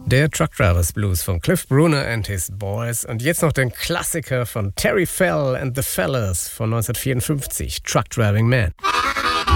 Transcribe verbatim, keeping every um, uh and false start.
Der Truck Drivers Blues von Cliff Bruner and his Boys und jetzt noch den Klassiker von Terry Fell and the Fellas von neunzehnhundertvierundfünfzig, Truck Driving Man.